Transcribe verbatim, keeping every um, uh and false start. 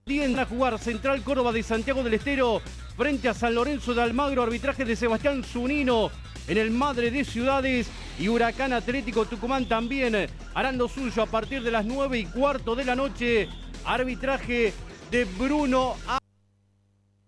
Tienden a jugar Central Córdoba de Santiago del Estero frente a San Lorenzo de Almagro, arbitraje de Sebastián Zunino en el Madre de Ciudades, y Huracán Atlético Tucumán también harán lo suyo a partir de las nueve y cuarto de la noche, arbitraje de Bruno A.